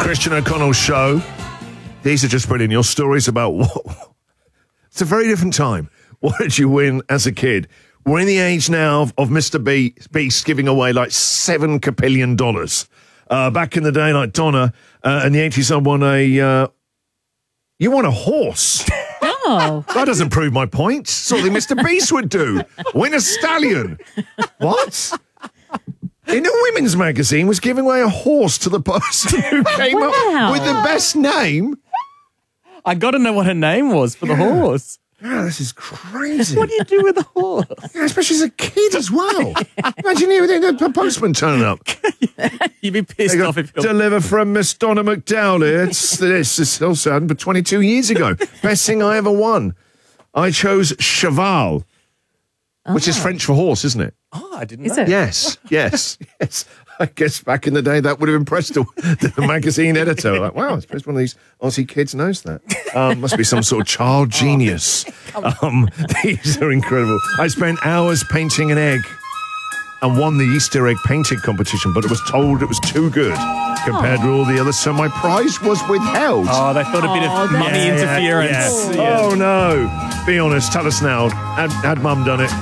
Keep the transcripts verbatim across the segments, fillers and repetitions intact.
Christian O'Connell Show. These are just brilliant. Your stories about what... It's a very different time. What did you win as a kid? We're in the age now of, of Mister B- Beast giving away like seven capillion dollars. Uh, back in the day, like Donna, uh, in the eighties, I won a... Uh, you won a horse. Oh. That doesn't prove my point. Something Mister Beast would do. Win a stallion. What? In a women's magazine was giving away a horse to the person who came Wow. up with the best name. I got to know what her name was for the horse. Yeah, this is crazy. What do you do with a horse? Yeah, especially as a kid as well. Imagine you the postman turning up. You'd be pissed off if you're... Deliver from Miss Donna McDowell here. It's this. It's also happened, but twenty-two years ago. Best thing I ever won. I chose cheval, oh. which is French for horse, isn't it? Oh, I didn't Is know. it? Yes, yes, yes. I guess back in the day that would have impressed the, the magazine editor. Like, wow, I suppose one of these Aussie kids knows that. Um, must be some sort of child genius. Um, these are incredible. I spent hours painting an egg and won the Easter egg painting competition, but it was told it was too good compared to all the others, so my prize was withheld. Oh, they thought a bit Oh, of mummy Yeah, interference. yeah. Yeah. Oh, no. Be honest, tell us now. Had, had mum done it?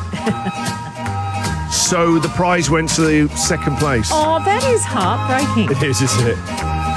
So the prize went to the second place. Oh, that is heartbreaking. It is, isn't it?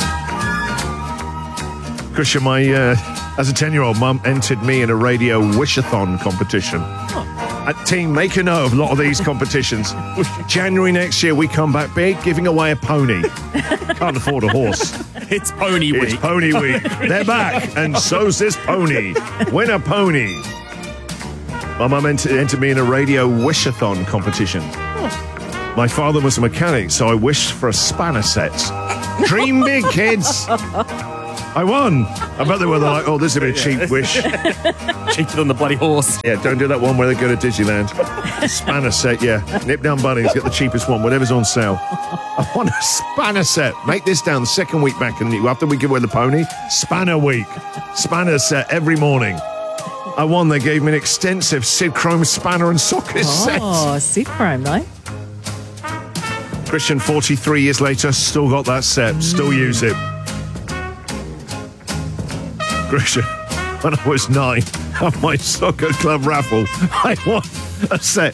Christian, my, uh, as a ten-year-old, mum entered me in a radio wish-a-thon competition. Uh, team, make a note of a lot of these competitions. January next year, we come back big, giving away a pony. Can't afford a horse. It's pony week. It's pony week. They're back, and so's this pony. Win a pony. My mum entered, entered me in a radio wish-a-thon competition. My father was a mechanic, so I wished for a spanner set. Dream big, kids. I won. I bet they were like, oh, this is a bit cheap wish. Cheaper than the bloody horse. Yeah, don't do that one where they go to Disneyland. Spanner set, yeah. Nip down Bunnings, get the cheapest one, whatever's on sale. I want a spanner set. Make this down the second week back in the, after we give away the pony. Spanner week. Spanner set every morning. I won. They gave me an extensive Sid Chrome spanner and socket set. Oh, Sid Chrome, though. Christian, forty-three years later, still got that set. Still use it. Christian, when I was nine, at my soccer club raffle, I won a set.